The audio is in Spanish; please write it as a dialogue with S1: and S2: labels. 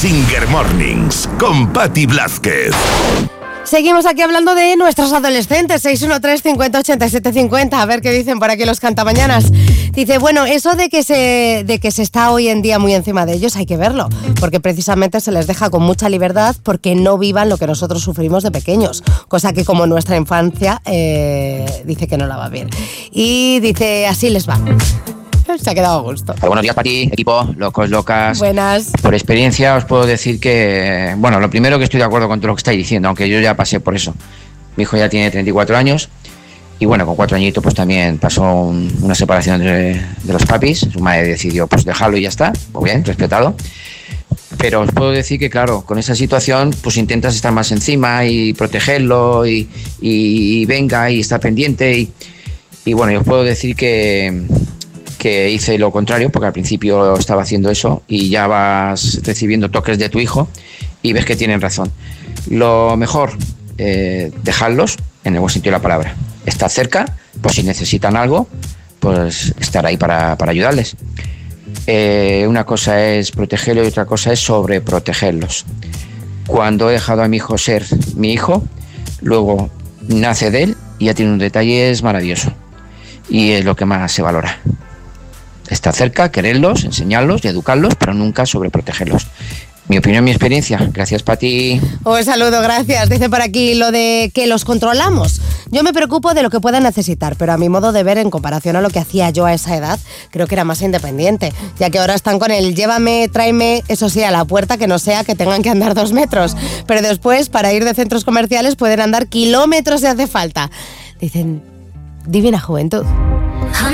S1: Singer Mornings con Patti Blázquez.
S2: Seguimos aquí hablando de nuestros adolescentes. 613-50-87-50. A ver qué dicen por aquí los cantamañanas. Dice, bueno, eso de que se está hoy en día muy encima de ellos hay que verlo, porque precisamente se les deja con mucha libertad porque no vivan lo que nosotros sufrimos de pequeños, cosa que como nuestra infancia dice que no la va bien. Y dice, así les va. Se ha quedado a gusto.
S3: Buenos días, Pati, equipo, locos, locas.
S2: Buenas.
S3: Por experiencia os puedo decir que, bueno, lo primero que estoy de acuerdo con todo lo que estáis diciendo, aunque yo ya pasé por eso. Mi hijo ya tiene 34 años y bueno, con 4 añitos pues también pasó una separación de los papis. Su madre decidió pues dejarlo y ya está. Muy bien, respetado. Pero os puedo decir que, claro, con esa situación pues intentas estar más encima y protegerlo y venga y estar pendiente y bueno, yo os puedo decir que hice lo contrario, porque al principio estaba haciendo eso y ya vas recibiendo toques de tu hijo y ves que tienen razón. Lo mejor, dejarlos en el buen sentido de la palabra. Estar cerca, pues si necesitan algo, pues estar ahí para ayudarles. Una cosa es protegerlos y otra cosa es sobreprotegerlos. Cuando he dejado a mi hijo ser mi hijo, luego nace de él y ya tiene un detalle maravilloso y es lo que más se valora. Estar cerca, quererlos, enseñarlos y educarlos, pero nunca sobreprotegerlos. Mi opinión, mi experiencia. Gracias, Pati.
S2: Un saludo, gracias. Dice por aquí lo de que los controlamos. Yo me preocupo de lo que puedan necesitar, pero a mi modo de ver, en comparación a lo que hacía yo a esa edad, creo que era más independiente, ya que ahora están con el llévame, tráeme, eso sí, a la puerta, que no sea que tengan que andar 2 metros. Pero después, para ir de centros comerciales, pueden andar kilómetros si hace falta. Dicen, divina juventud.